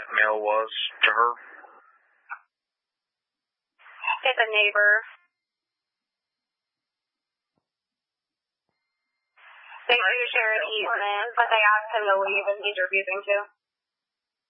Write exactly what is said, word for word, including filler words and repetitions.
mail was to her? It's a neighbor. They do share an easement, but they asked him to leave and he's refusing to.